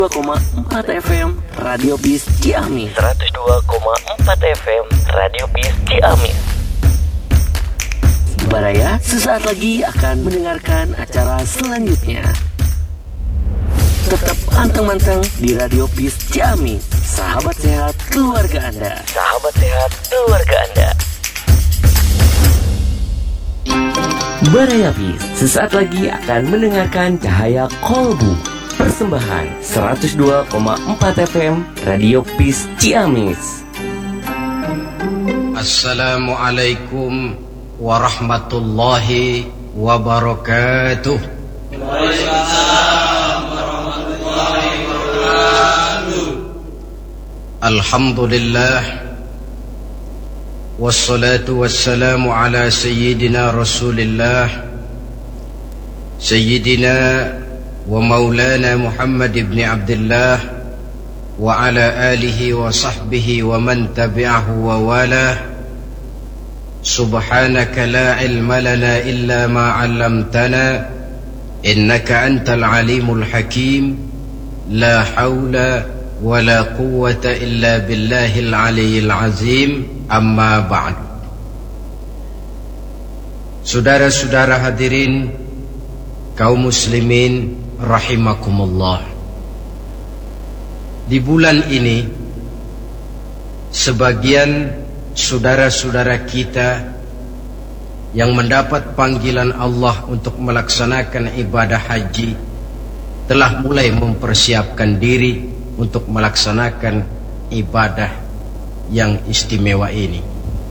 102,4 FM Radio Bis Ciamis. 102,4 FM Radio Bis Ciamis. Baraya sesaat lagi akan mendengarkan acara selanjutnya. Tetap anteng-manteng di Radio Bis Ciamis. Sahabat sehat keluarga Anda. Sahabat sehat keluarga Anda. Baraya Bis sesaat lagi akan mendengarkan Cahaya Kolbu. Persembahan 102,4 FM Radio Bis Ciamis. Assalamualaikum warahmatullahi wabarakatuh. Waalaikumsalam warahmatullahi wabarakatuh. Alhamdulillah wassalatu wassalamu ala sayyidina Rasulillah sayyidina wa maulana Muhammad ibn Abdullah wa ala alihi wa sahbihi wa man tabi'ahu wa walah. Subhanaka la ilma lana illa ma 'allamtana innaka antal alimul hakim. La haula wa la quwwata illa billahil aliyyil azim. Amma ba'du. Saudara-saudara hadirin kaum muslimin rahimakumullah. Di bulan ini sebagian saudara-saudara kita yang mendapat panggilan Allah untuk melaksanakan ibadah haji telah mulai mempersiapkan diri untuk melaksanakan ibadah yang istimewa ini.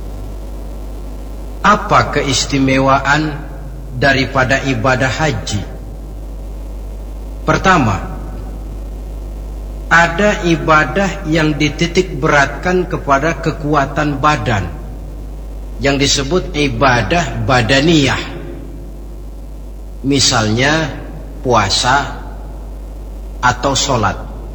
Apa keistimewaan daripada ibadah haji? Pertama, ada ibadah yang dititik beratkan kepada kekuatan badan, yang disebut ibadah badaniyah. Misalnya puasa atau sholat.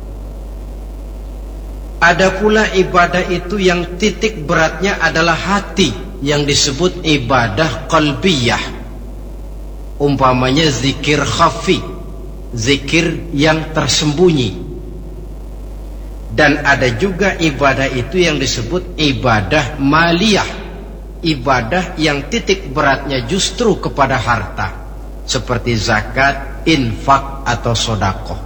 Ada pula ibadah itu yang titik beratnya adalah hati, yang disebut ibadah qalbiyah. Umpamanya zikir khafi, zikir yang tersembunyi. Dan ada juga ibadah itu yang disebut ibadah maliyah, ibadah yang titik beratnya justru kepada harta, seperti zakat, infak atau sedekah.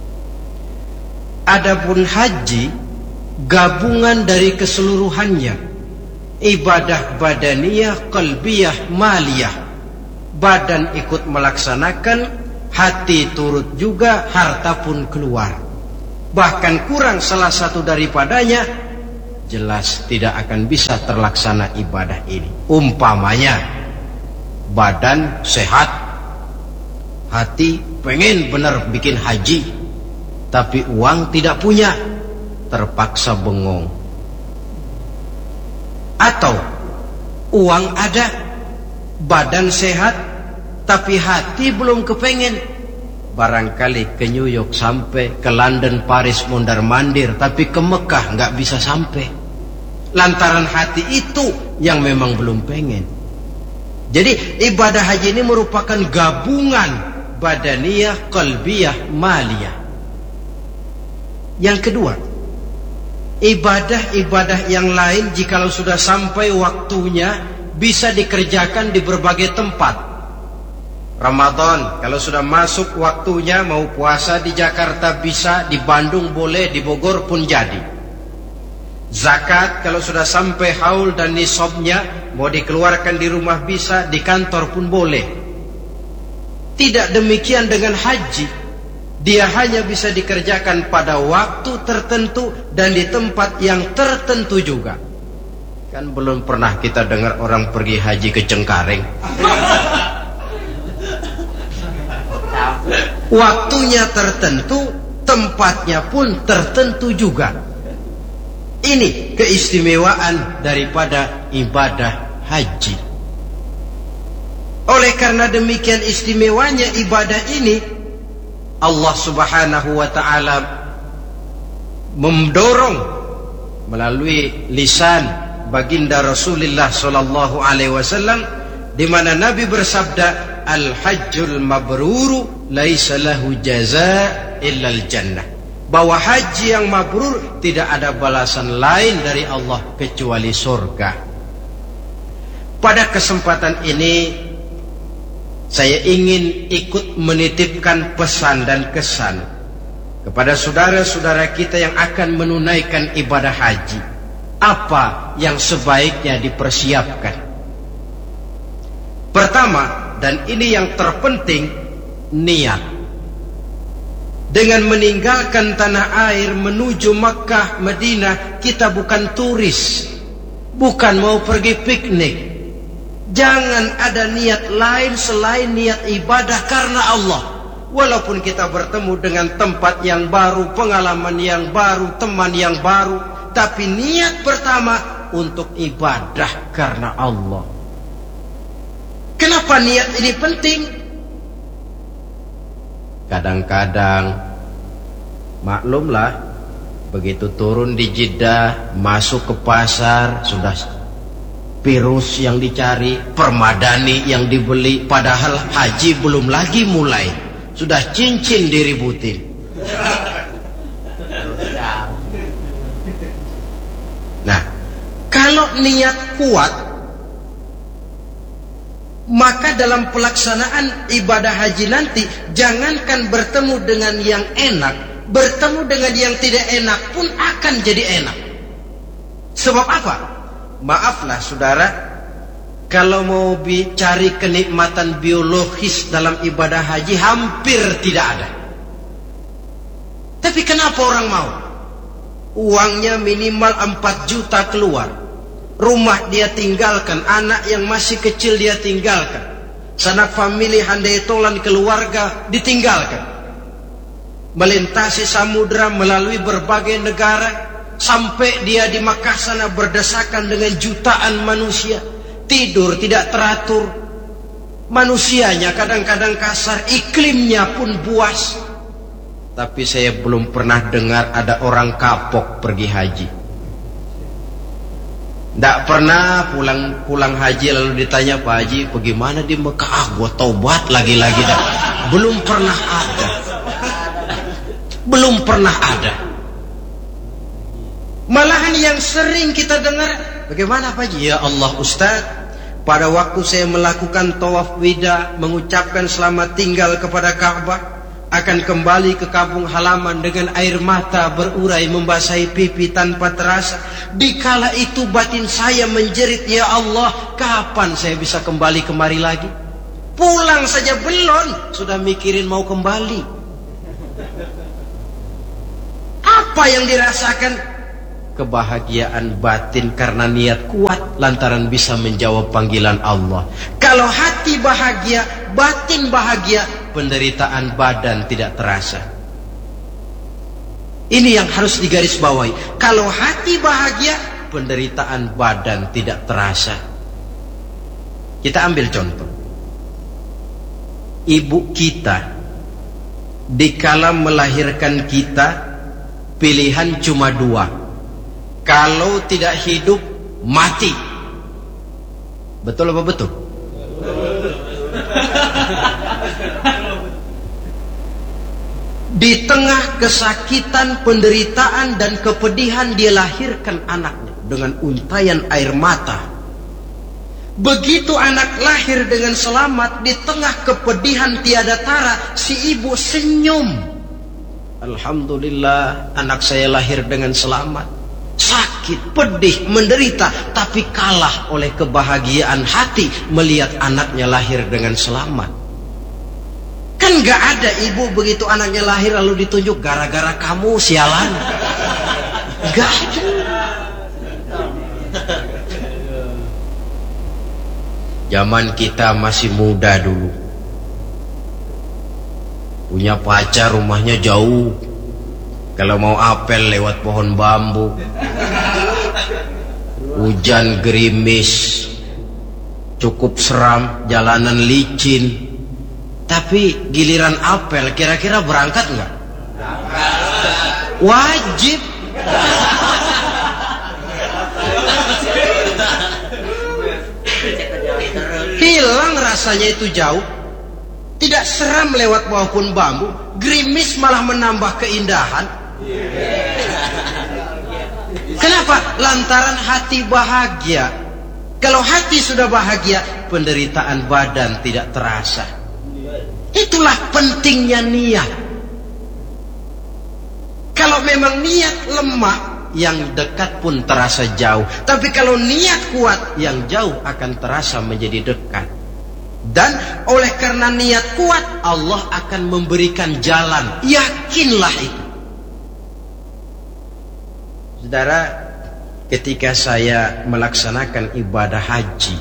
Adapun haji, gabungan dari keseluruhannya, ibadah badaniyah, qalbiyah, maliyah. Badan ikut melaksanakan, hati turut juga, harta pun keluar. Bahkan kurang salah satu daripadanya, jelas tidak akan bisa terlaksana ibadah ini. Umpamanya badan sehat, hati pengen benar bikin haji, tapi uang tidak punya, terpaksa bengong. Atau uang ada, badan sehat, tapi hati belum kepengen. Barangkali ke New York sampai, ke London, Paris mondar-mandir, tapi ke Mekah nggak bisa sampai. Lantaran hati itu yang memang belum pengen. Jadi ibadah haji ini merupakan gabungan badaniyah, qalbiyah, maliyah. Yang kedua, ibadah-ibadah yang lain jikalau sudah sampai waktunya bisa dikerjakan di berbagai tempat. Ramadan kalau sudah masuk waktunya, mau puasa di Jakarta bisa, di Bandung boleh, di Bogor pun jadi. Zakat kalau sudah sampai haul dan nisabnya, mau dikeluarkan di rumah bisa, di kantor pun boleh. Tidak demikian dengan haji. Dia hanya bisa dikerjakan pada waktu tertentu dan di tempat yang tertentu juga. Kan belum pernah kita dengar orang pergi haji ke Cengkareng. Waktunya tertentu, tempatnya pun tertentu juga. Ini keistimewaan daripada ibadah haji. Oleh karena demikian istimewanya ibadah ini, Allah Subhanahu wa ta'ala mendorong melalui lisan baginda Rasulullah sallallahu alaihi wasallam, di mana Nabi bersabda, al-hajjul mabruru laisa lahu jazaa illal jannah. bahwa haji yang mabrur tidak ada balasan lain dari Allah kecuali surga. Pada kesempatan ini saya ingin ikut menitipkan pesan dan kesan kepada saudara-saudara kita yang akan menunaikan ibadah haji. Apa yang sebaiknya dipersiapkan? Pertama, dan ini yang terpenting, niat. Dengan meninggalkan tanah air menuju Makkah, Madinah, kita bukan turis, bukan mau pergi piknik. Jangan ada niat lain selain niat ibadah karena Allah. Walaupun kita bertemu dengan tempat yang baru, pengalaman yang baru, teman yang baru, tapi niat pertama untuk ibadah karena Allah. Kenapa niat ini penting? Kadang-kadang maklumlah, begitu turun di Jeddah, masuk ke pasar, sudah virus yang dicari, permadani yang dibeli, padahal haji belum lagi mulai, sudah cincin diributin. Nah, kalau niat kuat, maka dalam pelaksanaan ibadah haji nanti, jangankan bertemu dengan yang enak, bertemu dengan yang tidak enak pun akan jadi enak. Sebab apa? Maaflah saudara, kalau mau cari kenikmatan biologis dalam ibadah haji hampir tidak ada. Tapi kenapa orang mau? Uangnya minimal 4 juta keluar, rumah dia tinggalkan, anak yang masih kecil dia tinggalkan, sanak famili handai tolan keluarga ditinggalkan, melintasi samudra melalui berbagai negara, sampai dia di Makkah sana berdesakan dengan jutaan manusia, tidur tidak teratur, manusianya kadang-kadang kasar, iklimnya pun buas. Tapi saya belum pernah dengar ada orang kapok pergi haji. Tidak pernah pulang haji lalu ditanya, Pak Haji bagaimana di Mekah? Gua taubat lagi-lagi dah. Belum pernah ada. Belum pernah ada. Malahan yang sering kita dengar, bagaimana Pak Haji? Ya Allah Ustaz, pada waktu saya melakukan tawaf wida, mengucapkan selamat tinggal kepada Ka'bah, akan kembali ke kampung halaman dengan air mata berurai membasahi pipi tanpa terasa. Dikala itu batin saya menjerit, ya Allah, kapan saya bisa kembali kemari lagi? Pulang saja belum, sudah mikirin mau kembali. Apa yang dirasakan? Kebahagiaan batin karena niat kuat lantaran bisa menjawab panggilan Allah. Kalau hati bahagia, batin bahagia, penderitaan badan tidak terasa. Ini yang harus digarisbawahi. Kalau hati bahagia, penderitaan badan tidak terasa. Kita ambil contoh. Ibu kita dikala melahirkan kita, pilihan cuma 2. Kalau tidak hidup, mati. Betul apa betul? Di tengah kesakitan, penderitaan dan kepedihan, dia lahirkan anaknya dengan untayan air mata. Begitu anak lahir dengan selamat, di tengah kepedihan tiada tara, si ibu senyum. Alhamdulillah, anak saya lahir dengan selamat. Sakit, pedih, menderita, tapi kalah oleh kebahagiaan hati melihat anaknya lahir dengan selamat. Kan gak ada ibu begitu anaknya lahir lalu ditunjuk, gara-gara kamu sialan. Gak ada. Zaman kita masih muda dulu, punya pacar rumahnya jauh. Kalau mau apel lewat pohon bambu, hujan gerimis, cukup seram, jalanan licin. Tapi giliran apel, kira-kira berangkat nggak? Wajib. Hilang rasanya itu jauh. Tidak seram lewat bawah pohon bambu, gerimis malah menambah keindahan. Kenapa? Lantaran hati bahagia. Kalau hati sudah bahagia, penderitaan badan tidak terasa. Itulah pentingnya niat. Kalau memang niat lemah, yang dekat pun terasa jauh. Tapi kalau niat kuat, yang jauh akan terasa menjadi dekat. Dan oleh karena niat kuat, Allah akan memberikan jalan. Yakinlah itu. Saudara, ketika saya melaksanakan ibadah haji,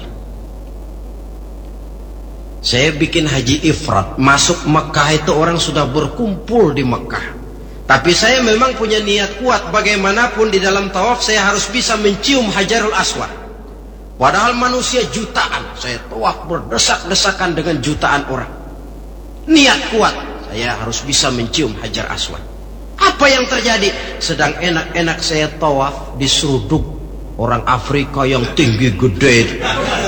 saya bikin haji ifrat. Masuk Mekah itu orang sudah berkumpul di Mekah. Tapi saya memang punya niat kuat. Bagaimanapun di dalam tawaf saya harus bisa mencium Hajarul Aswad. Padahal manusia jutaan. Saya tawaf berdesak-desakan dengan jutaan orang. Niat kuat, saya harus bisa mencium Hajar Aswad. Apa yang terjadi? Sedang enak-enak saya tawaf, diseruduk orang Afrika yang tinggi gede.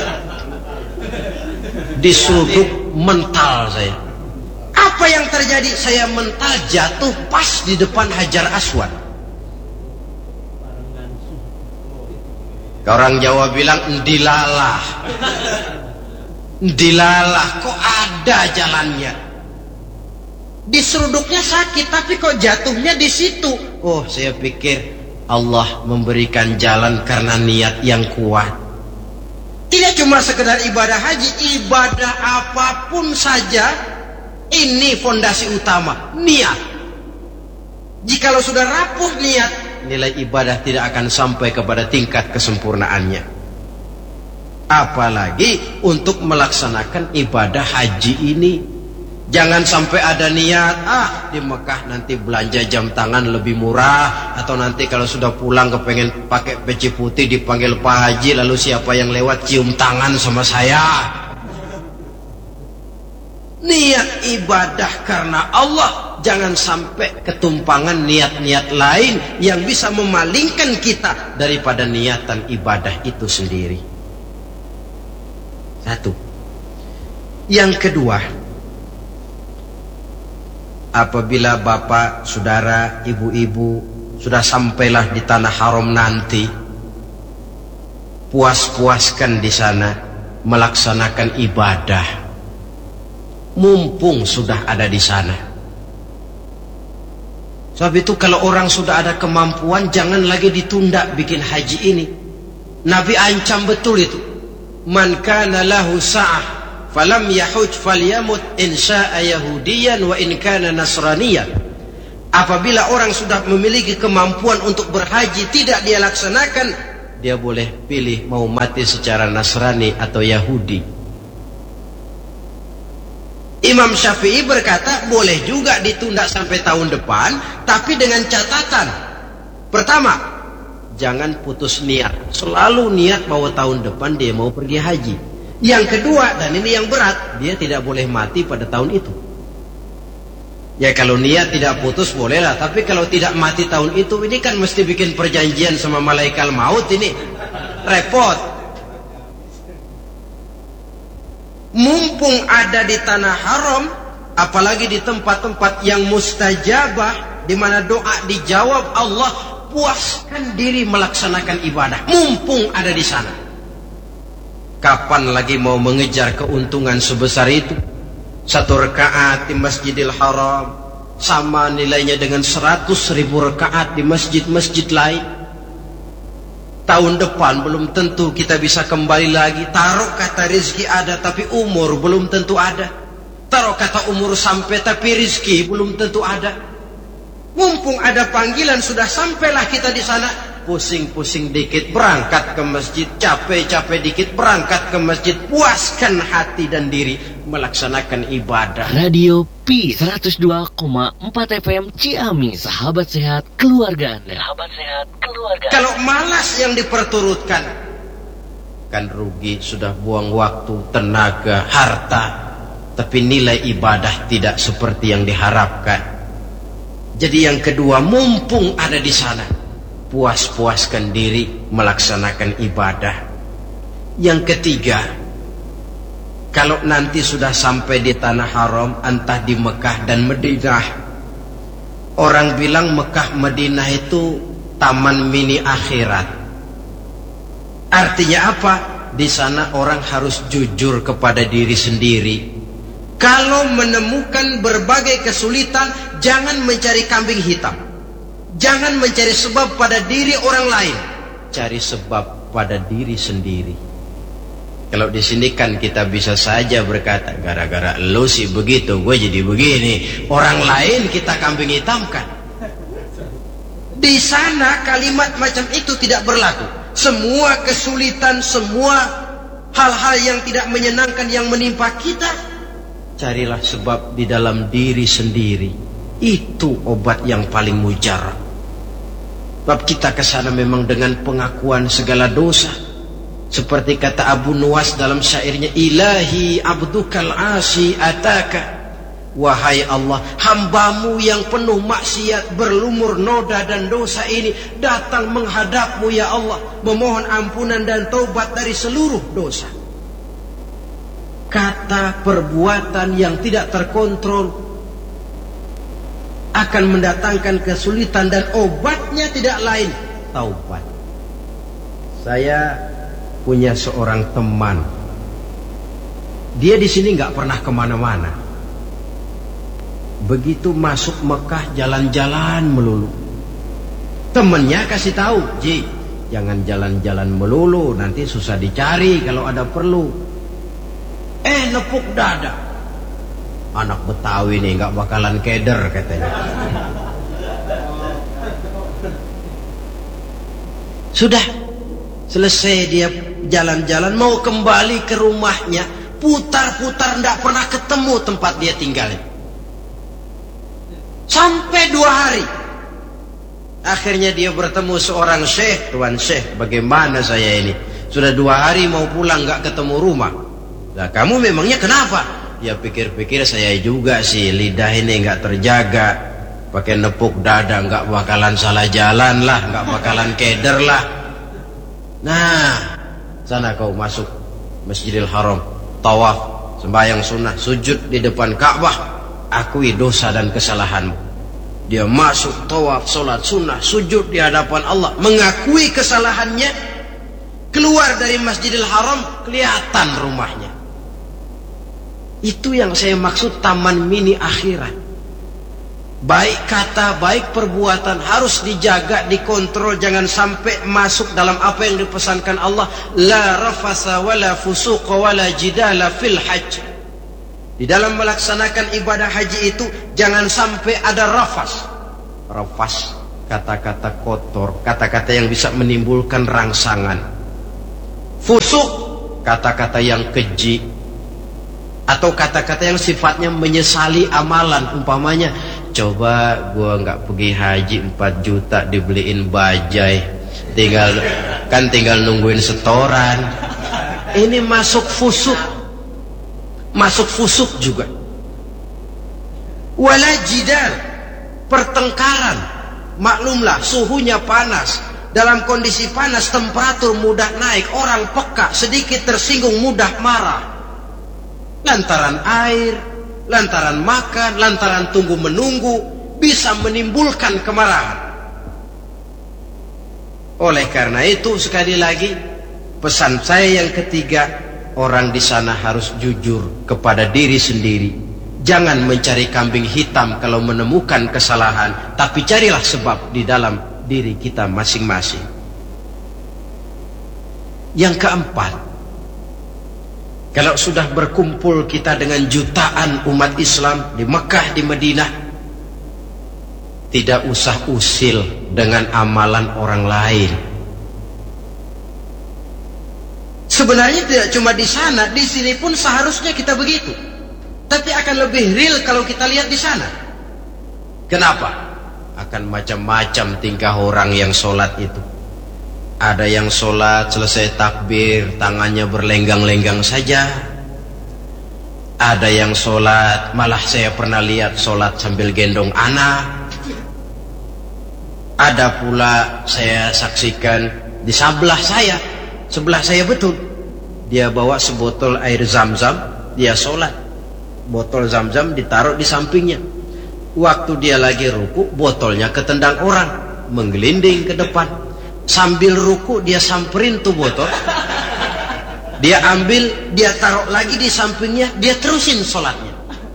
Diseruduk mental saya. Apa yang terjadi? Saya mental jatuh pas di depan Hajar Aswad. Orang Jawa bilang ndilalah. Ndilalah, kok ada jalannya? Diseruduknya sakit, tapi kok jatuhnya di situ? Oh, saya pikir Allah memberikan jalan karena niat yang kuat. Tidak cuma sekedar ibadah haji, ibadah apapun saja. Ini fondasi utama, niat. Jikalau sudah rapuh niat, nilai ibadah tidak akan sampai kepada tingkat kesempurnaannya. Apalagi untuk melaksanakan ibadah haji ini. Jangan sampai ada niat, di Mekah nanti belanja jam tangan lebih murah. Atau nanti kalau sudah pulang kepengen pakai peci putih dipanggil Pak Haji, lalu siapa yang lewat cium tangan sama saya. Niat ibadah karena Allah. Jangan sampai ketumpangan niat-niat lain yang bisa memalingkan kita daripada niatan ibadah itu sendiri. Satu. Yang kedua, apabila bapak, saudara, ibu-ibu sudah sampailah di tanah haram nanti, puas-puaskan di sana melaksanakan ibadah. Mumpung sudah ada di sana. Sebab itu kalau orang sudah ada kemampuan, jangan lagi ditunda bikin haji ini. Nabi ancam betul itu. Man kana lahu sa'ah falam yahuj falyamut in sya'a yahudiyan wa in kana nasraniyan. Apabila orang sudah memiliki kemampuan untuk berhaji, tidak dia laksanakan, dia boleh pilih mau mati secara Nasrani atau Yahudi. Imam Syafi'i berkata boleh juga ditunda sampai tahun depan, tapi dengan catatan. Pertama, jangan putus niat. Selalu niat bahwa tahun depan dia mau pergi haji. Yang kedua, dan ini yang berat, dia tidak boleh mati pada tahun itu. Ya kalau niat tidak putus bolehlah, tapi kalau tidak mati tahun itu, ini kan mesti bikin perjanjian sama malaikat maut, ini repot. Mumpung ada di tanah haram, apalagi di tempat-tempat yang mustajabah, di mana doa dijawab Allah, puaskan diri melaksanakan ibadah. Mumpung ada di sana. Kapan lagi mau mengejar keuntungan sebesar itu? 1 rakaat di Masjidil Haram sama nilainya dengan 100.000 rakaat di masjid-masjid lain. Tahun depan belum tentu kita bisa kembali lagi. Taruh kata rezeki ada, tapi umur belum tentu ada. Taruh kata umur sampai, tapi rezeki belum tentu ada. Mumpung ada panggilan, sudah sampailah kita di sana. Pusing-pusing dikit berangkat ke masjid, capek-capek dikit berangkat ke masjid. Puaskan hati dan diri melaksanakan ibadah. Radio P 102,4 FM Ciamis, sahabat sehat keluarga Anda. Sahabat sehat keluarga. Kalau malas yang diperturutkan, kan rugi, sudah buang waktu, tenaga, harta, tapi nilai ibadah tidak seperti yang diharapkan. Jadi yang kedua, mumpung ada di sana, puas-puaskan diri melaksanakan ibadah. Yang ketiga, kalau nanti sudah sampai di tanah haram, entah di Mekah dan Madinah, Orang bilang Mekah Madinah itu taman mini akhirat. Artinya apa? Di sana orang harus jujur kepada diri sendiri. Kalau menemukan berbagai kesulitan, jangan mencari kambing hitam. Jangan mencari sebab pada diri orang lain. Cari sebab pada diri sendiri. Kalau di sini kan kita bisa saja berkata, gara-gara lu sih begitu, gue jadi begini. Orang lain kita kambing hitamkan. Di sana kalimat macam itu tidak berlaku. Semua kesulitan, semua hal-hal yang tidak menyenangkan yang menimpa kita, carilah sebab di dalam diri sendiri. Itu obat yang paling mujarab. Sebab kita ke sana memang dengan pengakuan segala dosa. Seperti kata Abu Nuwas dalam syairnya, Ilahi abdukal asi ataka. Wahai Allah, hambamu yang penuh maksiat, berlumur noda dan dosa ini datang menghadapmu ya Allah, memohon ampunan dan taubat dari seluruh dosa. Kata perbuatan yang tidak terkontrol akan mendatangkan kesulitan, dan obatnya tidak lain taubat. Saya punya seorang teman, dia di sini nggak pernah kemana-mana. Begitu masuk Mekah jalan-jalan melulu. Temennya kasih tahu, Ji, jangan jalan-jalan melulu, nanti susah dicari kalau ada perlu. Nepuk dada. Anak Betawi nih nggak bakalan keder katanya. Sudah selesai dia jalan-jalan, mau kembali ke rumahnya, putar-putar nggak pernah ketemu tempat dia tinggal. Sampai 2 hari. Akhirnya dia bertemu seorang syekh. Tuan syekh, bagaimana saya ini? Sudah 2 hari mau pulang nggak ketemu rumah. Lah kamu memangnya kenapa? Ya pikir-pikir saya juga sih, lidah ini nggak terjaga. Pakai nepuk dada nggak bakalan salah jalan lah, nggak bakalan keder lah. Nah, sana kau masuk Masjidil Haram, tawaf, sembahyang sunnah, sujud di depan Ka'bah, akui dosa dan kesalahanmu. Dia masuk tawaf, sholat sunnah, sujud di hadapan Allah, mengakui kesalahannya. Keluar dari Masjidil Haram, kelihatan rumahnya. Itu yang saya maksud taman mini akhirat. Baik kata, baik perbuatan harus dijaga, dikontrol, jangan sampai masuk dalam apa yang dipesankan Allah, la rafasa wala fusuqa wala jidala fil hajj. Di dalam melaksanakan ibadah haji itu jangan sampai ada rafas. Rafas, kata-kata kotor, kata-kata yang bisa menimbulkan rangsangan. Fusuk, kata-kata yang keji, atau kata-kata yang sifatnya menyesali amalan. Umpamanya, coba gua nggak pergi haji 4 juta dibeliin bajai, tinggal nungguin setoran. Ini masuk fusuk. Masuk fusuk juga. Wala jidal, pertengkaran. Maklumlah suhunya panas. Dalam kondisi panas temperatur mudah naik, orang peka, sedikit tersinggung mudah marah. Lantaran air, lantaran makan, lantaran tunggu menunggu, bisa menimbulkan kemarahan. Oleh karena itu sekali lagi pesan saya yang ketiga, orang di sana harus jujur kepada diri sendiri. Jangan mencari kambing hitam kalau menemukan kesalahan, tapi carilah sebab di dalam diri kita masing-masing. Yang keempat, kalau sudah berkumpul kita dengan jutaan umat Islam di Mekah, di Madinah, tidak usah usil dengan amalan orang lain. Sebenarnya tidak cuma di sana, di sini pun seharusnya kita begitu. Tapi akan lebih real kalau kita lihat di sana. Kenapa? Akan macam-macam tingkah orang yang sholat itu. Ada yang sholat selesai takbir, tangannya berlenggang-lenggang saja. Ada yang sholat, malah saya pernah lihat sholat sambil gendong anak. Ada pula saya saksikan di sebelah saya betul. Dia bawa sebotol air zam-zam, dia sholat. Botol zam-zam ditaruh di sampingnya. Waktu dia lagi ruku, botolnya ketendang orang, menggelinding ke depan. Sambil ruku dia samperin tuh botol, dia ambil, dia taruh lagi di sampingnya, dia terusin sholatnya.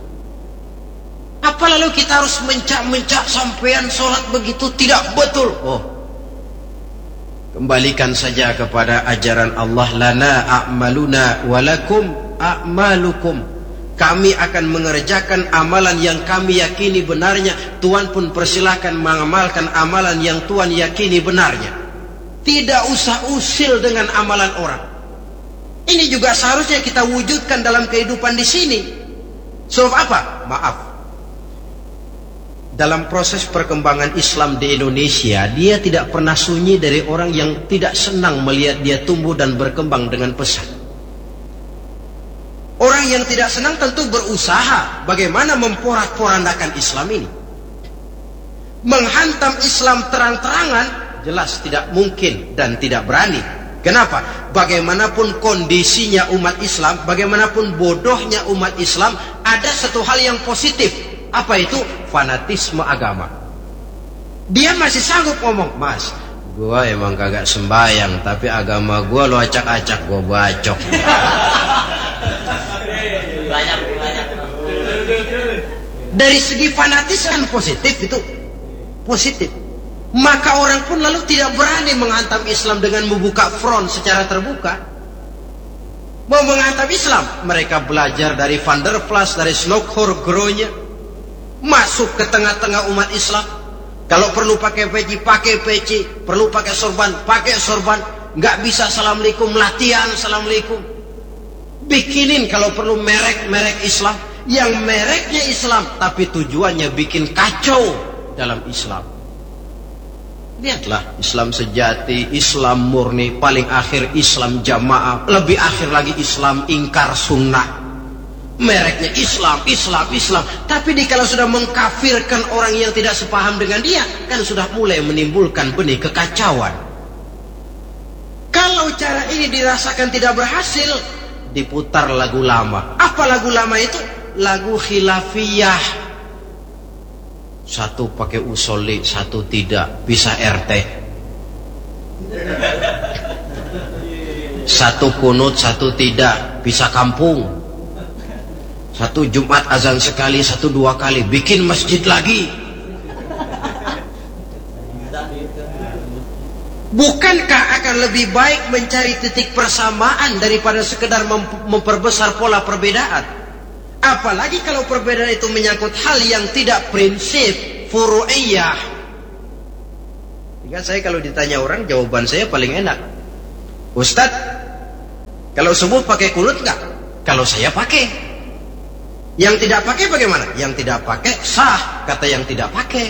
Apa lalu kita harus mencak-mencak sampean sholat begitu? Tidak betul. Oh, kembalikan saja kepada ajaran Allah. Lana a'maluna walakum a'malukum. Kami akan mengerjakan amalan yang kami yakini benarnya. Tuhan pun persilahkan mengamalkan amalan yang Tuhan yakini benarnya. Tidak usah usil dengan amalan orang. Ini juga seharusnya kita wujudkan dalam kehidupan di sini. Sebab apa? Maaf. Dalam proses perkembangan Islam di Indonesia, dia tidak pernah sunyi dari orang yang tidak senang melihat dia tumbuh dan berkembang dengan pesat. Orang yang tidak senang tentu berusaha bagaimana memporak-porandakan Islam ini. Menghantam Islam terang-terangan jelas tidak mungkin dan tidak berani. Kenapa? Bagaimanapun kondisinya umat Islam, bagaimanapun bodohnya umat Islam, ada satu hal yang positif. Apa itu? Fanatisme agama. Dia masih sanggup ngomong, Mas, gua emang kagak sembayang, tapi agama gua lo acak-acak, gua bacok. Dari segi fanatisme positif itu positif. Maka orang pun lalu tidak berani menghantam Islam dengan membuka front secara terbuka. Mau menghantam Islam, mereka belajar dari Van der Plas, dari Snokor Gronya, masuk ke tengah-tengah umat Islam. Kalau perlu pakai peci, pakai peci. Perlu pakai sorban, pakai sorban. Nggak bisa assalamualaikum, latihan assalamualaikum. Bikinin kalau perlu merek-merek Islam, yang mereknya Islam tapi tujuannya bikin kacau dalam Islam. Lihatlah Islam sejati, Islam murni, paling akhir Islam jamaah, lebih akhir lagi Islam ingkar sunnah. Mereknya Islam, Islam, Islam. Tapi kalau sudah mengkafirkan orang yang tidak sepaham dengan dia, kan sudah mulai menimbulkan benih kekacauan. Kalau cara ini dirasakan tidak berhasil, diputar lagu lama. Apa lagu lama itu? Lagu khilafiyah. Satu pakai usolli, satu tidak, bisa RT. Satu kunut, satu tidak, bisa kampung. Satu Jumat azan sekali, satu 2 kali, bikin masjid lagi. Bukankah akan lebih baik mencari titik persamaan daripada sekedar memperbesar pola perbedaan? Apalagi kalau perbedaan itu menyangkut hal yang tidak prinsip, furu'iyah. Jika saya kalau ditanya orang, jawaban saya paling enak. Ustadz, kalau subuh pakai kunut nggak? Kalau saya pakai. Yang tidak pakai bagaimana? Yang tidak pakai sah, kata yang tidak pakai.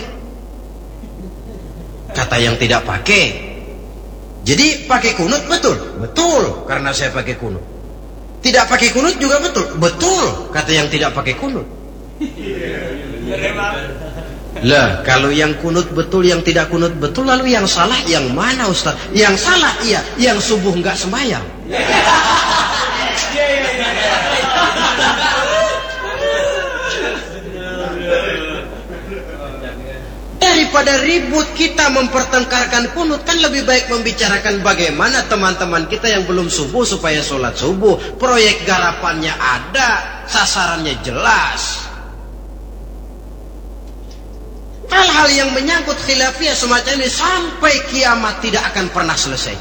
Kata yang tidak pakai. Jadi pakai kunut betul? Betul, karena saya pakai kunut. Tidak pakai kunut juga betul? Betul, kata yang tidak pakai kunut. Lah, kalau yang kunut betul, yang tidak kunut betul, lalu yang salah yang mana Ustaz? Yang salah iya, yang subuh enggak sembahyang. Daripada ribut kita mempertengkarkan kunut, kan lebih baik membicarakan bagaimana teman-teman kita yang belum subuh supaya sholat subuh. Proyek garapannya ada, sasarannya jelas. Hal-hal yang menyangkut khilafiyah semacam ini sampai kiamat tidak akan pernah selesai.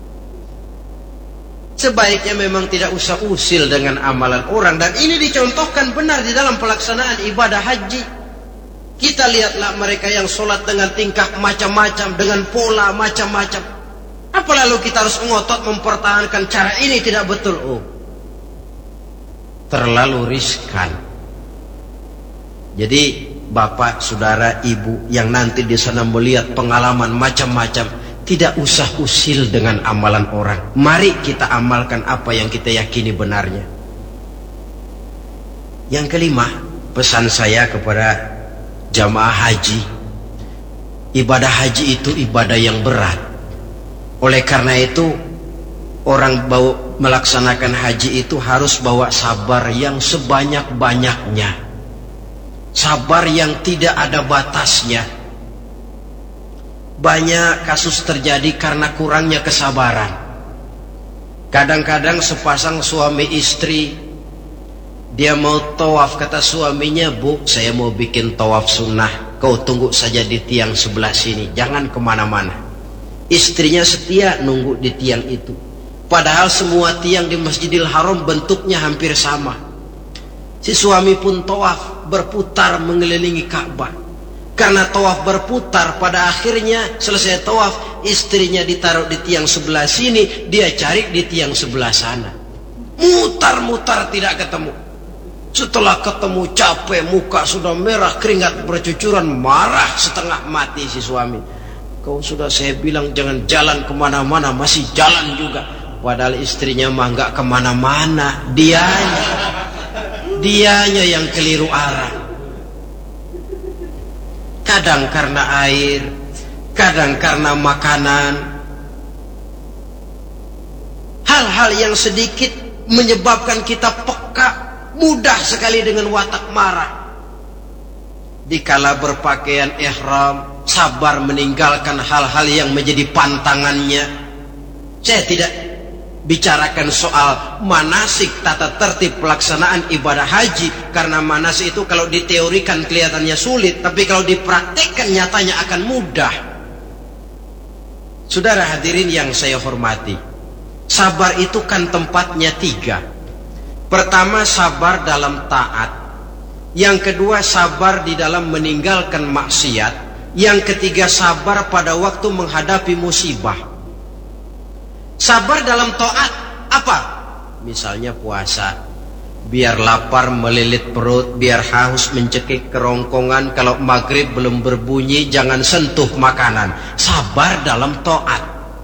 Sebaiknya memang tidak usah usil dengan amalan orang. Dan ini dicontohkan benar di dalam pelaksanaan ibadah haji. Kita lihatlah mereka yang sholat dengan tingkah macam-macam, dengan pola macam-macam. Apa lalu kita harus ngotot mempertahankan cara ini tidak betul? Oh, terlalu riskan. Jadi bapak, saudara, ibu yang nanti di sana melihat pengalaman macam-macam, tidak usah usil dengan amalan orang. Mari kita amalkan apa yang kita yakini benarnya. Yang kelima, pesan saya kepada jamaah haji, ibadah haji itu ibadah yang berat. Oleh karena itu, orang melaksanakan haji itu harus bawa sabar yang sebanyak-banyaknya. sabar yang tidak ada batasnya. Banyak kasus terjadi karena kurangnya kesabaran. Kadang-kadang sepasang suami istri, dia mau tawaf, kata suaminya, "Bu, saya mau bikin tawaf sunnah, kau tunggu saja di tiang sebelah sini, jangan kemana-mana." Istrinya setia nunggu di tiang itu, padahal semua tiang di Masjidil Haram bentuknya hampir sama. Si suami pun tawaf berputar mengelilingi Ka'bah. Karena tawaf berputar, pada akhirnya selesai tawaf, istrinya ditaruh di tiang sebelah sini, dia cari di tiang sebelah sana. Mutar-mutar tidak ketemu. Setelah ketemu capek, muka sudah merah, keringat bercucuran, marah setengah mati si suami. "Kau sudah saya bilang jangan jalan kemana-mana, masih jalan juga." Padahal istrinya mah nggak kemana-mana, dianya yang keliru arah. Kadang karena air, kadang karena makanan. Hal-hal yang sedikit menyebabkan kita peka, mudah sekali dengan watak marah. Dikala berpakaian ihram, sabar meninggalkan hal-hal yang menjadi pantangannya. Saya tidak bicarakan soal manasik, tata tertib pelaksanaan ibadah haji, karena manasik itu kalau diteorikan kelihatannya sulit, tapi kalau dipraktikkan nyatanya akan mudah. Saudara hadirin yang saya hormati, sabar itu kan tempatnya 3. Pertama, sabar dalam taat. Yang kedua, sabar di dalam meninggalkan maksiat. Yang ketiga, sabar pada waktu menghadapi musibah. Sabar dalam taat apa? Misalnya puasa, biar lapar melilit perut, biar haus mencekik kerongkongan, kalau maghrib belum berbunyi jangan sentuh makanan. Sabar dalam taat.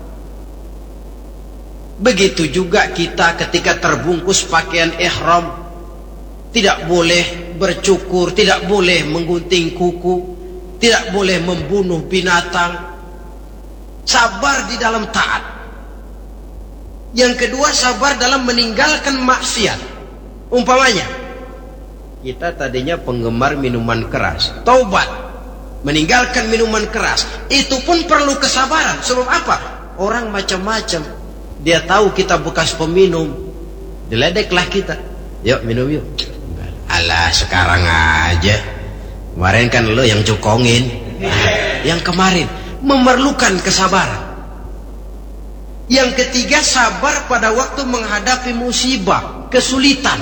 Begitu juga kita ketika terbungkus pakaian ihram, tidak boleh bercukur, tidak boleh menggunting kuku, tidak boleh membunuh binatang. Sabar di dalam taat. Yang kedua, sabar dalam meninggalkan maksiat. Umpamanya, kita tadinya penggemar minuman keras, taubat, meninggalkan minuman keras. Itu pun perlu kesabaran. Sebab apa? Orang macam-macam. Dia tahu kita bekas peminum, diledeklah kita. "Yuk minum yuk." "Alah, sekarang aja. Kemarin kan lo yang cukongin." Yang kemarin memerlukan kesabaran. Yang ketiga, sabar pada waktu menghadapi musibah, kesulitan.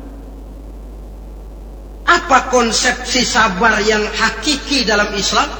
Apa konsepsi sabar yang hakiki dalam Islam?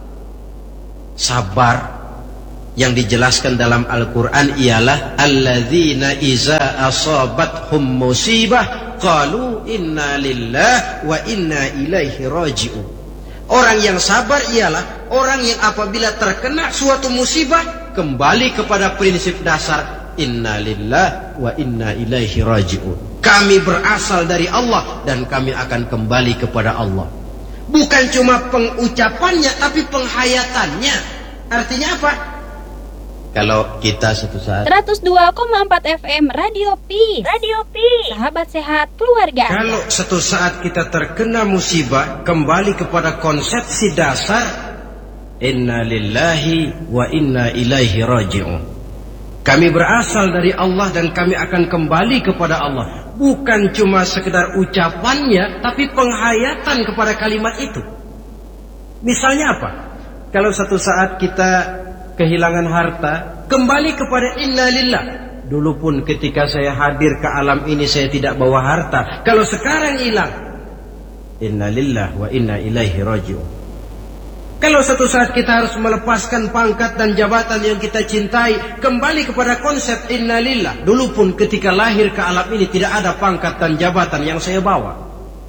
Sabar yang dijelaskan dalam Al-Quran ialah alladzina iza asabathum musibah qalu inna lillahi wa inna ilaihi raji'un. Orang yang sabar ialah orang yang apabila terkena suatu musibah kembali kepada prinsip dasar inna lillahi wa inna ilaihi raji'un. Kami berasal dari Allah dan kami akan kembali kepada Allah. Bukan cuma pengucapannya tapi penghayatannya. Artinya apa? Kalau kita suatu saat 102,4 FM Radio Peace. Sahabat sehat keluarga. Kalau suatu saat kita terkena musibah, kembali kepada konsepsi dasar inna lillahi wa inna ilaihi raji'un. Kami berasal dari Allah dan kami akan kembali kepada Allah. Bukan cuma sekedar ucapannya, tapi penghayatan kepada kalimat itu. Misalnya apa? Kalau suatu saat kita kehilangan harta, kembali kepada inna lillah. Dulu pun ketika saya hadir ke alam ini saya tidak bawa harta. Kalau sekarang hilang, inna lillah wa inna ilaihi raji'un. Kalau suatu saat kita harus melepaskan pangkat dan jabatan yang kita cintai, kembali kepada konsep inna lillah. Dulu pun ketika lahir ke alam ini tidak ada pangkat dan jabatan yang saya bawa.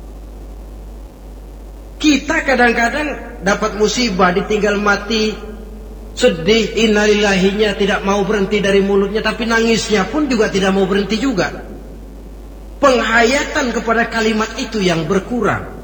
Kita kadang-kadang dapat musibah, ditinggal mati, sedih, innalillahinya tidak mau berhenti dari mulutnya, tapi nangisnya pun juga tidak mau berhenti juga. Penghayatan kepada kalimat itu yang berkurang.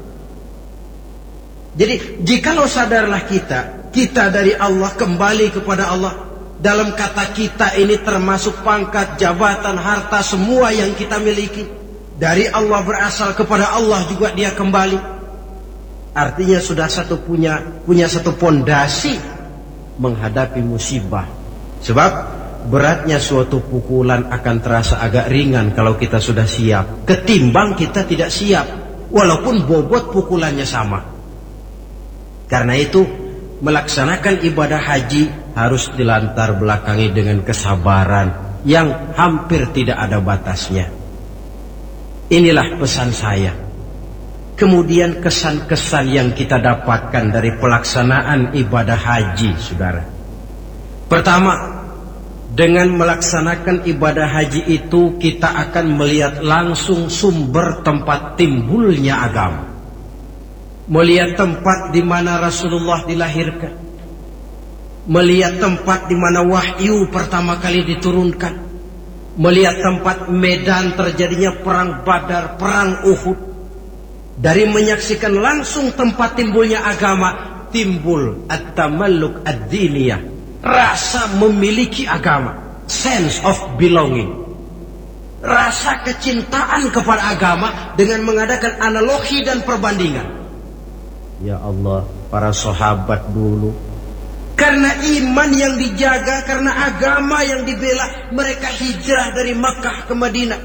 Jadi jikalau sadarlah kita dari Allah kembali kepada Allah. Dalam kata kita ini termasuk pangkat, jabatan, harta, semua yang kita miliki. Dari Allah berasal, kepada Allah juga dia kembali. Artinya sudah punya satu pondasi menghadapi musibah. Sebab beratnya suatu pukulan akan terasa agak ringan kalau kita sudah siap, ketimbang kita tidak siap walaupun bobot pukulannya sama. Karena itu melaksanakan ibadah haji harus dilantar belakangi dengan kesabaran yang hampir tidak ada batasnya. Inilah pesan saya. Kemudian kesan-kesan yang kita dapatkan dari pelaksanaan ibadah haji, saudara. Pertama, dengan melaksanakan ibadah haji itu kita akan melihat langsung sumber tempat timbulnya agama. Melihat tempat di mana Rasulullah dilahirkan. Melihat tempat di mana wahyu pertama kali diturunkan. Melihat tempat medan terjadinya perang Badar, perang Uhud. Dari menyaksikan langsung tempat timbulnya agama, timbul at-tamalluk ad-diniyah, rasa memiliki agama, sense of belonging, rasa kecintaan kepada agama dengan mengadakan analogi dan perbandingan. Ya Allah, para sahabat dulu, karena iman yang dijaga, karena agama yang dibela, mereka hijrah dari Makkah ke Madinah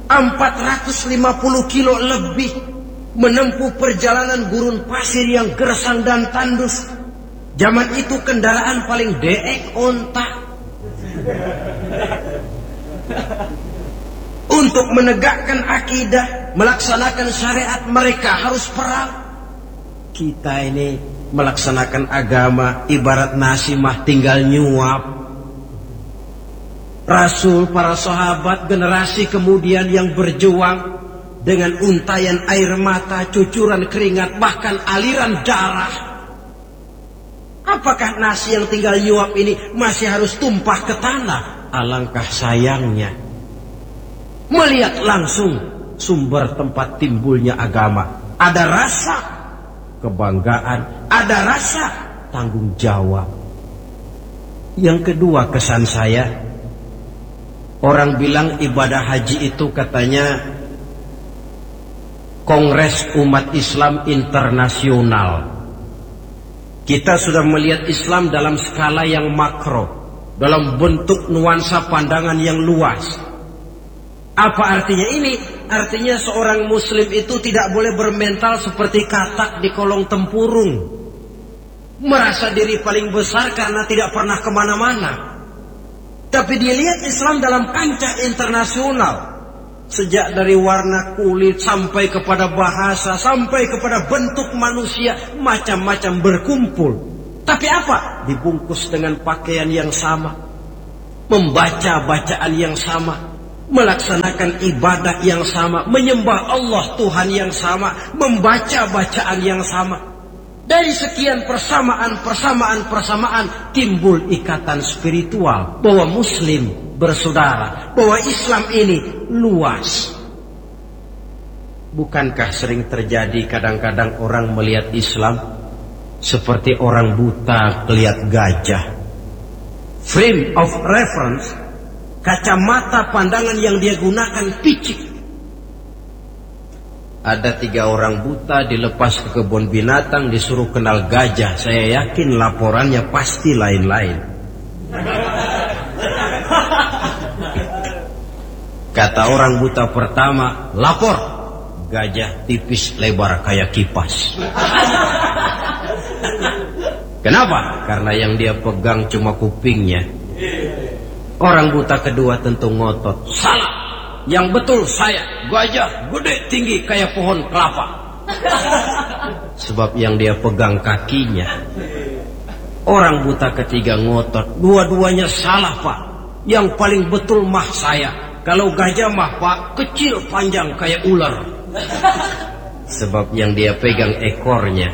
450 kilo lebih, menempuh perjalanan gurun pasir yang gersang dan tandus. Zaman itu kendaraan paling deek onta. Untuk menegakkan akidah, melaksanakan syariat, mereka harus perang. Kita ini melaksanakan agama ibarat nasi mah tinggal nyuap. Rasul, para sahabat, generasi kemudian yang berjuang dengan untayan air mata, cucuran keringat, bahkan aliran darah. Apakah nasi yang tinggal nyuap ini masih harus tumpah ke tanah? Alangkah sayangnya. Melihat langsung sumber tempat timbulnya agama, ada rasa kebanggaan, ada rasa tanggung jawab. Yang kedua kesan saya, orang bilang ibadah haji itu katanya Kongres Umat Islam Internasional. Kita sudah melihat Islam dalam skala yang makro, dalam bentuk nuansa pandangan yang luas. Apa artinya ini? Artinya seorang muslim itu tidak boleh bermental seperti katak di kolong tempurung, merasa diri paling besar karena tidak pernah kemana-mana. Tapi dilihat Islam dalam kancah internasional, sejak dari warna kulit sampai kepada bahasa, sampai kepada bentuk manusia, macam-macam berkumpul. Tapi apa? Dibungkus dengan pakaian yang sama, membaca bacaan yang sama, melaksanakan ibadah yang sama, menyembah Allah Tuhan yang sama, membaca bacaan yang sama. Dari sekian persamaan timbul ikatan spiritual bahwa muslim bersaudara, bahwa Islam ini luas. Bukankah sering terjadi kadang-kadang orang melihat Islam seperti orang buta melihat gajah? Frame of reference, kacamata pandangan yang dia gunakan picik. Ada 3 orang buta dilepas ke kebun binatang, disuruh kenal gajah. Saya yakin laporannya pasti lain-lain. Kata orang buta pertama, lapor, gajah tipis lebar kayak kipas. Kenapa? Karena yang dia pegang cuma kupingnya. Orang buta kedua tentu ngotot, salah, yang betul saya, gajah gede tinggi kayak pohon kelapa. Sebab yang dia pegang kakinya. Orang buta ketiga ngotot, dua-duanya salah pak, yang paling betul mah saya. Kalau gajah mah pak, kecil panjang kayak ular. Sebab yang dia pegang ekornya.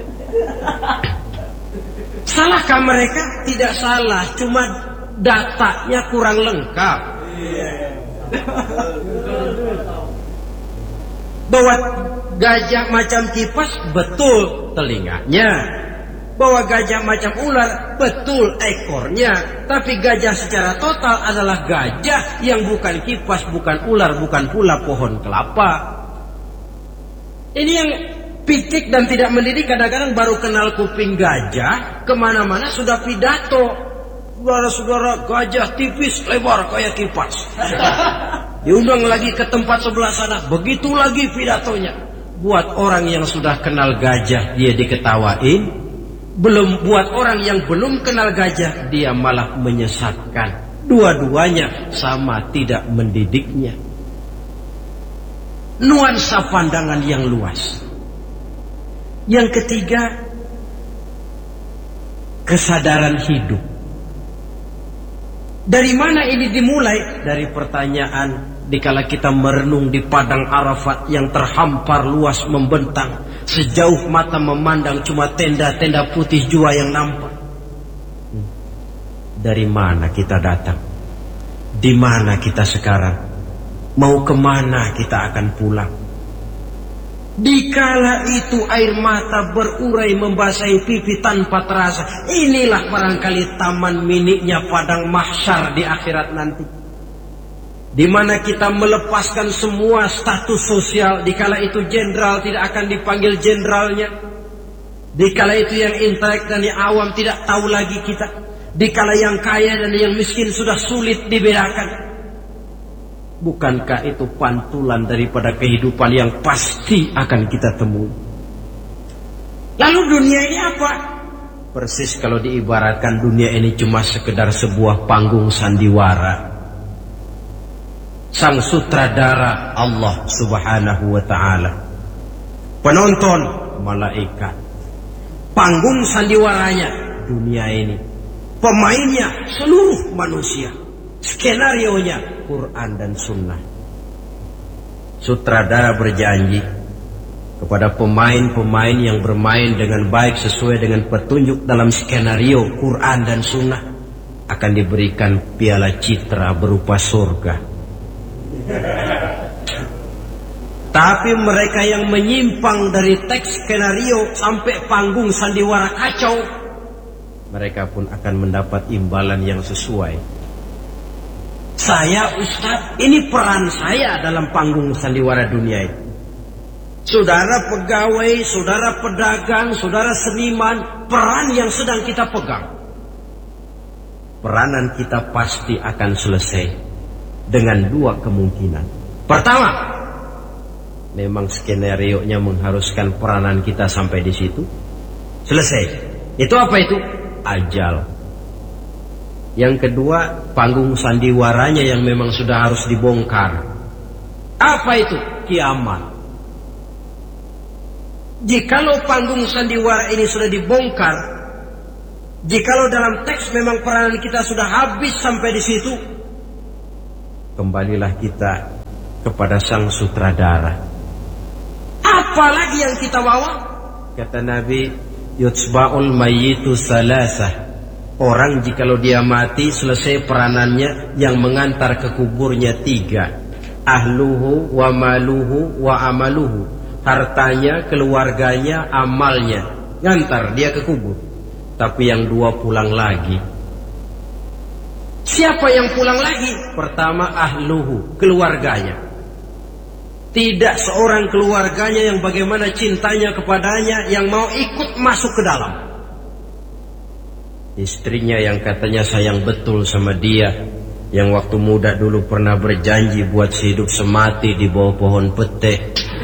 Salahkah mereka? Tidak salah, cuma datanya kurang lengkap. Bahwa gajah macam kipas, betul telinganya. Bahwa gajah macam ular, betul ekornya. Tapi gajah secara total adalah gajah yang bukan kipas, bukan ular, bukan pula pohon kelapa. Ini yang Pikik dan tidak mendidik kadang-kadang baru kenal kuping gajah, kemana-mana sudah pidato. Saudara-saudara, gajah tipis lebar kayak kipas. Diundang lagi ke tempat sebelah sana, begitu lagi pidatonya. Buat orang yang sudah kenal gajah dia diketawain, belum buat orang yang belum kenal gajah dia malah menyesatkan. Dua-duanya sama tidak mendidiknya. Nuansa pandangan yang luas. Yang ketiga, kesadaran hidup. Dari mana ini dimulai? Dari pertanyaan dikala kita merenung di padang Arafat yang terhampar luas membentang, sejauh mata memandang cuma tenda-tenda putih jua yang nampak. Dari mana kita datang? Di mana kita sekarang? Mau kemana kita akan pulang? Dikala itu air mata berurai membasahi pipi tanpa terasa. Inilah barangkali taman miniknya padang mahsyar di akhirat nanti, di mana kita melepaskan semua status sosial. Dikala itu jenderal tidak akan dipanggil jenderalnya. Dikala itu yang intelek dan yang awam tidak tahu lagi kita. Dikala yang kaya dan yang miskin sudah sulit dibedakan. Bukankah itu pantulan daripada kehidupan yang pasti akan kita temui? Lalu dunia ini apa? Persis kalau diibaratkan dunia ini cuma sekedar sebuah panggung sandiwara. Sang sutradara Allah Subhanahu wa ta'ala, penonton malaikat, panggung sandiwaranya dunia ini, pemainnya seluruh manusia, skenarionya Quran dan Sunnah. Sutradara berjanji kepada pemain-pemain yang bermain dengan baik sesuai dengan petunjuk dalam skenario Quran dan Sunnah akan diberikan piala citra berupa surga. Tapi mereka yang menyimpang dari teks skenario sampai panggung sandiwara kacau, mereka pun akan mendapat imbalan yang sesuai. Saya Ustaz, ini peran saya dalam panggung sandiwara dunia ini. Saudara pegawai, saudara pedagang, saudara seniman, peran yang sedang kita pegang. Peranan kita pasti akan selesai dengan dua kemungkinan. Pertama, memang skenario-nya mengharuskan peranan kita sampai di situ. Selesai. Itu apa itu? Ajal. Yang kedua, panggung sandiwaranya yang memang sudah harus dibongkar. Apa itu? Kiamat. Jikalau panggung sandiwara ini sudah dibongkar, jikalau dalam teks memang peranan kita sudah habis sampai di situ, kembalilah kita kepada sang sutradara. Apalagi yang kita bawa? Kata Nabi, yutsba'ul mayyitu salasah. Orang jikalau dia mati selesai peranannya, yang mengantar ke kuburnya tiga. Ahluhu wa maluhu wa amaluhu. Hartanya, keluarganya, amalnya. Ngantar dia ke kubur. Tapi yang dua pulang lagi. Siapa yang pulang lagi? Pertama ahluhu, keluarganya. Tidak seorang keluarganya yang bagaimana cintanya kepadanya yang mau ikut masuk ke dalam. Istrinya yang katanya sayang betul sama dia, yang waktu muda dulu pernah berjanji buat sehidup semati di bawah pohon pete,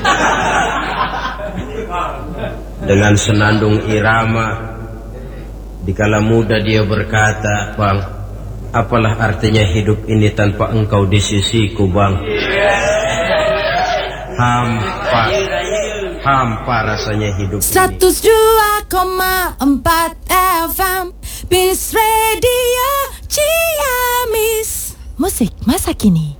dengan senandung irama. Dikala muda dia berkata, "Bang, apalah artinya hidup ini tanpa engkau di sisiku, Bang? Hampa rasanya hidup ini." 102,4 FM Bis Radio Ciamis. Musik masa kini.